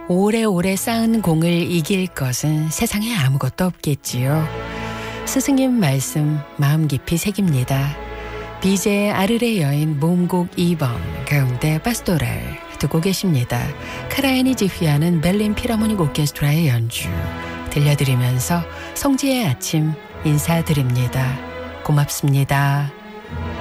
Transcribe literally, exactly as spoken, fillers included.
오래오래 쌓은 공을 이길 것은 세상에 아무것도 없겠지요. 스승님 말씀 마음 깊이 새깁니다. 비제의 아르레 여인 모음곡 이 번 가운데 파스토랄 듣고 계십니다. 카라얀이 지휘하는 벨린 필하모닉 오케스트라의 연주 들려드리면서 성지의 아침 인사드립니다. 고맙습니다.